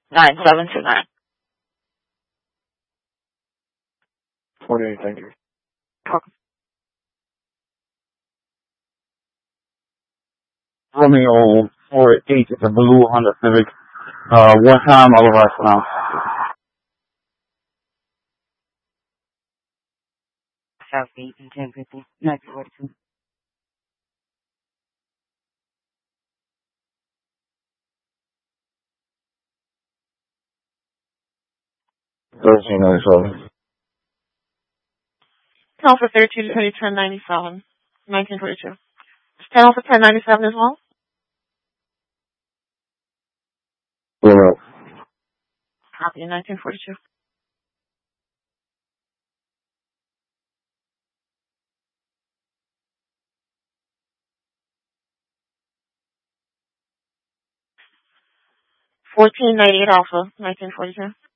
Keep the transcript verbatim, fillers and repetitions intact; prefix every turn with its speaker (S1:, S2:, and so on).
S1: nine seven two nine.
S2: forty-eight, thank you.
S1: Welcome.
S3: Romeo four eight, it's a blue Honda Civic. Uh, one time, all arrived now.
S1: South eight and ten fifty, nineteen forty-two.
S3: thirteen ninety-seven.
S4: Ten for thirty-two to twenty, ten ninety-seven, nineteen forty-two. Ten for ten ninety-seven as well.
S3: Romeo.
S4: Copy, nineteen forty-two. Fourteen ninety-eight Alpha, nineteen forty-two.